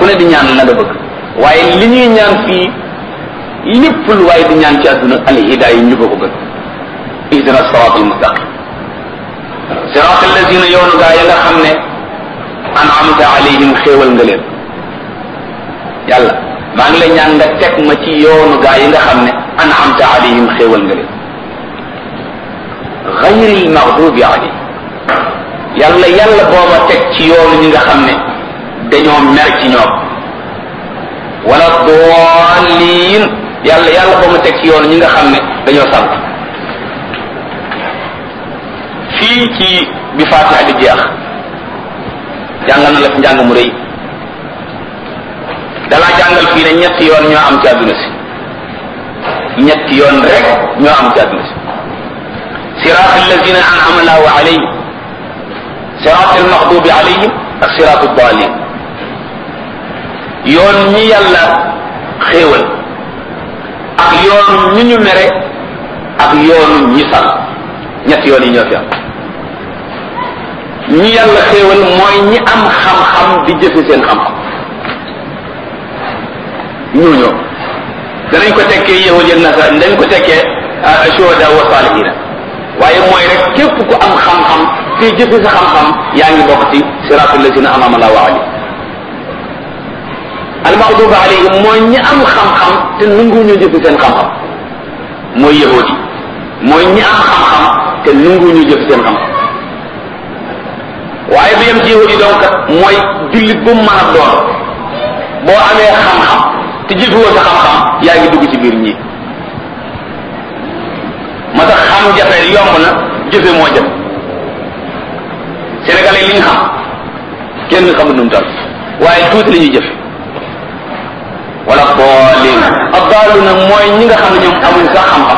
ku ne di ñaan la nga bëgg waaye li ñuy ñaan fii lépp lu waaye di ñaan ci àdduna al hidaaya ñu ko gën ihdina siraat al mustaqim siraat allazina yoonu gaa ya nga xam ne an'amta alayhim xéewal nga leen yàlla maa ngi lay ñaan nga teg ma ci yoonu gaa yi nga xam ne an'amta alayhim xéewal nga leen gayril maghdubi alayhim yàlla boo ma teg ci yoonu ñi nga xam ne dañoo mer ci ñoom wala daalliin yàlla boo ma teg ci yoonu ñi nga xam ne dañoo sant fii ci bi Faatiha di jeex jàngal na la fi njàng mu rëy dalaa jàngal fii ne ñetti yoon ñoo am ci àdduna si ñetti yoon rek ñoo am ci àdduna si siraat allazina an'ama Allahu alayhim siraat almaghdubi alayhim ak siraatu daalin yoon ñi yàlla xéewal ak yoon ñi ñu mere ak yoonu ñi sal ñetti yoon yi ñoo fi am ñi yàlla xéewal mooy ñi am xam-xam di jëfe seen xam-xam ñooñu danañ ko tekkee yahud ak nasara dañ ko tekkee shuhada wa salihina waaye mooy rek képp ku am xam-xam te jëfe sa xam-xam yaa ngi bokk ci siratul lazina an'ama Allahu alayhim al-maghdubi alayhim mooy ñi am xam-xam te nanguwuñu jëfe seen xam-xam mooy yahud yi mooy ñi am xam-xam te nanguwuñu jëfe seen xam-xam waaye bi yem ci yahud yi donc mooy jullit bu mu mën a doon boo amee xam-xam te jëfewoo sa xam-xam yaa ngi dugg ci biir ñi ma tax xam jafe yomb na jëfe moo jëm sénégalais li ñu xam kenn xamul nu mu toll waaye tuuti la ñuy jëfe wala daalin ad-daaluna mooy ñi nga xam ne ñoom amuñ sax xam-xam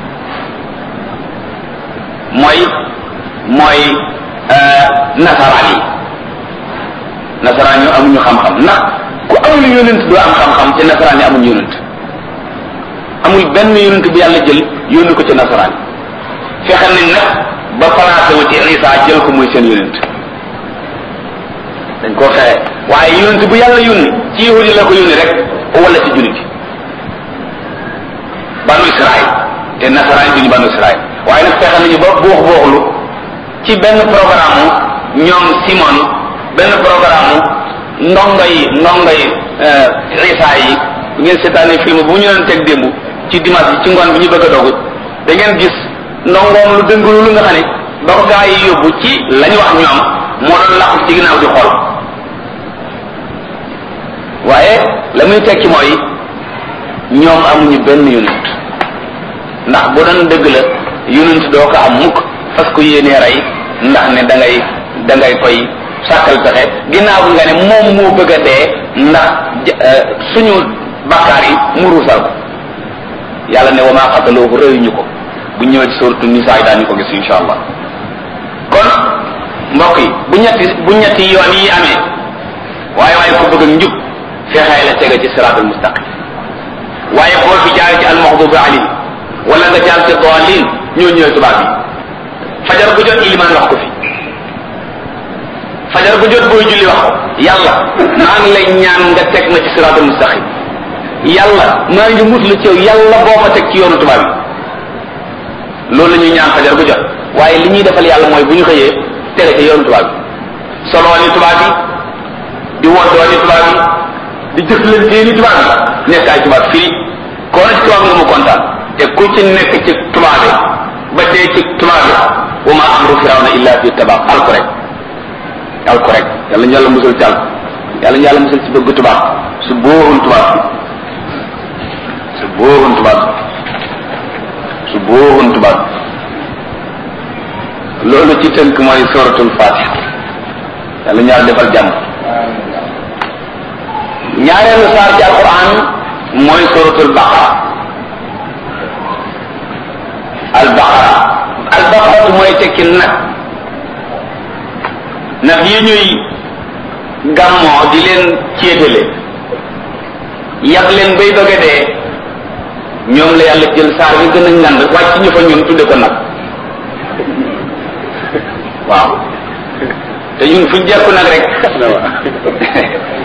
mooy nasaraan yi amuñu xam-xam ndax ku amul yonent doo am xam-xam te nasaraan yi amuñu yonent amul benn yonent bu yàlla jël yónni ko ci nasaraan yi fexe nañ nag ba placé wu ci Isa jël ko muy seen yonent dañ koo fexe waaye yonent bu yàlla yónni ci yahud yi la ko yónni rek wala ci jullit yi banu Israël te nasaraan yi duñu banu Israël waaye nag fexe nañu ba booxlu ci benn programme ñoom Simon benn programme ndongo yi Isa yi ngeen seetaane film bu ñu leen teg démb ci dimanche bi ci ngoon bi ñu bëgg a dogu da ngeen gis ndongoom lu dëngulu lu nga xam ne ba ko gaa yi yóbbu ci lañu wax ñoom moo doon làqu ci ginnaaw di xool waaye la muy tekki mooy ñoom amuñu benn yonent ndax bu doon dëgg la yonent doo ko am mukk parce que yéenee rey ndax ne da ngay koy sàkkal pexe ginnaaw nga ne moom moo bëgg a dee ndax suñu bakkaar yi mu ruusal ko yàlla ne wa maa qataluuhu rëyuñu ko bu ñëwee ci suuratu Nisaa yi daañu ko gis insha allah kon mbokk yi bu ñetti yoon yi amee waaye ku bëgg njub fexee la tege ci siraatul mustaqim waaye boo fi jaar ci al-maghdubi alayhim wala nga jaar ci daalliin ñoo ñëwee tubaab yi fajar bu jot ilimaan wax ko fi fajar bu jot booy julli wax ko yàlla maa ngi lay ñaan nga teg ma ci siraatul mustaqim yàlla maa ngi muslu ci yow yàlla boo ma teg ci yoonu tubaab yi loolu la ñuy ñaan fajar bu jot waaye li ñuy defal yàlla mooy bu ñu xëyee tege ci yoonu tubaab yi soloo ni tubaab yi di woddoo ni tubaab yi di jëflantee ni tubaab yi nekk ay tubaab fii koo na ci tubaab nga mu kontaan te ku ci nekk ci tubaab yi ba dee ci tubaab yi wa ma amru firawna illa fi tabaab alku rek yàlla ñu yàlla musal ci alku yàlla ñu yàlla musal ci bëgg tubaab su bóorun tubaab loolu ci tënk mooy suratul fatiha yàlla ñu yàlla defal jàmm ñaareelu saar ci alquran mooy suratul baqara albaqara mooy tekki nag yi ñuy gàmmoo di leen céetale yàq leen bay bëgg a dee ñoom la yàlla jël saar bi gën a ngand wàcc ñu fa ñun tudde ko nag waaw te ñun fuñ jekku nag rek